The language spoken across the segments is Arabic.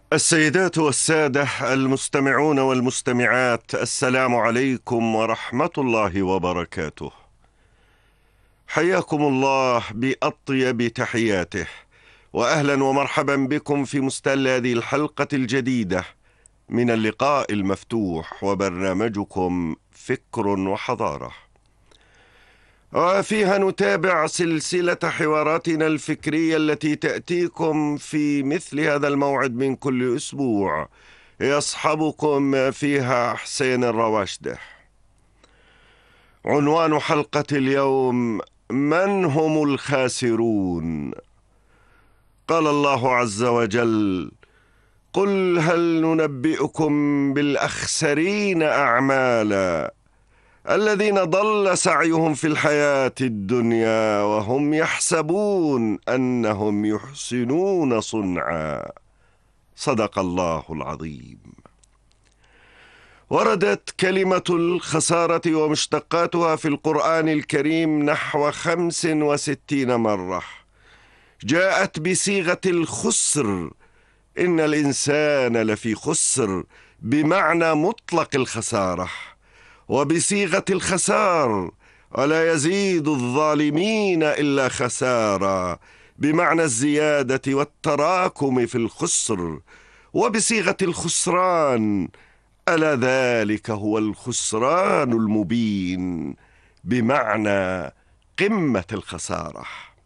السيدات والسادة المستمعون والمستمعات، السلام عليكم ورحمة الله وبركاته. حياكم الله بأطيب تحياته، وأهلا ومرحبا بكم في مستهل هذه الحلقة الجديدة من اللقاء المفتوح وبرنامجكم فكر وحضارة، وفيها نتابع سلسلة حواراتنا الفكرية التي تأتيكم في مثل هذا الموعد من كل أسبوع، يصحبكم فيها حسين الرواشده. عنوان حلقة اليوم: من هم الخاسرون؟ قال الله عز وجل: قل هل ننبئكم بالأخسرين أعمالا الذين ضل سعيهم في الحياة الدنيا وهم يحسبون أنهم يحسنون صنعا. صدق الله العظيم. وردت كلمة الخسارة ومشتقاتها في القرآن الكريم نحو 65 مرة. جاءت بصيغة الخسر، إن الإنسان لفي خسر بمعنى مطلق الخسارة، وبصيغة الخسار: ولا يزيد الظالمين إلا خسارا، بمعنى الزيادة والتراكم في الخسر، وبصيغة الخسران: ألا ذلك هو الخسران المبين، بمعنى قمة الخسارة.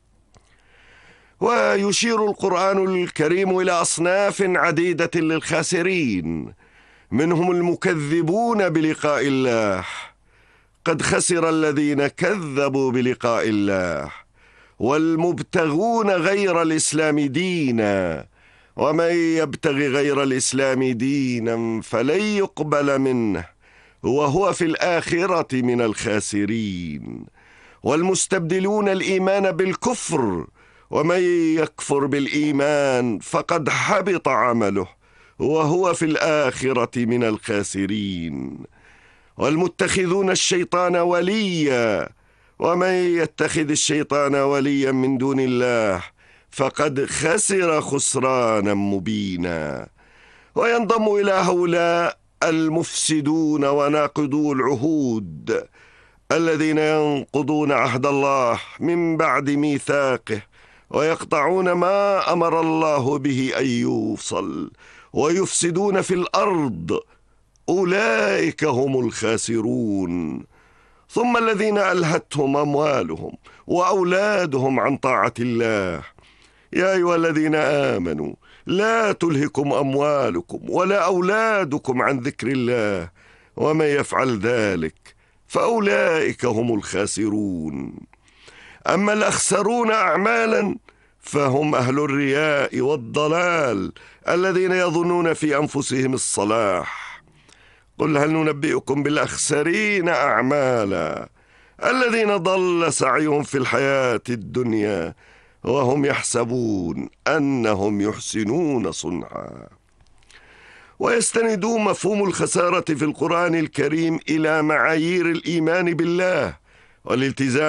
ويشير القرآن الكريم إلى أصناف عديدة للخاسرين، منهم المكذبون بلقاء الله، قد خسر الذين كذبوا بلقاء الله، والمبتغون غير الإسلام دينا، ومن يبتغي غير الإسلام دينا فلن يقبل منه وهو في الآخرة من الخاسرين، والمستبدلون الإيمان بالكفر، ومن يكفر بالإيمان فقد حبط عمله وهو في الآخرة من الخاسرين، والمتخذون الشيطان وليا، ومن يتخذ الشيطان وليا من دون الله فقد خسر خسرانا مبينا. وينضم إلى هؤلاء المفسدون وناقضو العهود، الذين ينقضون عهد الله من بعد ميثاقه، ويقطعون ما أمر الله به أن يوصل، ويفسدون في الأرض، أولئك هم الخاسرون. ثم الذين ألهتهم أموالهم وأولادهم عن طاعة الله. يا أيها الذين آمنوا لا تلهكم أموالكم ولا أولادكم عن ذكر الله، ومن يفعل ذلك فأولئك هم الخاسرون. أما الأخسرون أعمالا فهم أهل الرياء والضلال، الذين يظنون في أنفسهم الصلاح. قل هل ننبئكم بالأخسرين أعمالا الذين ضل سعيهم في الحياة الدنيا وهم يحسبون أنهم يحسنون صنعا. ويستند مفهوم الخسارة في القرآن الكريم إلى معايير الإيمان بالله والالتزام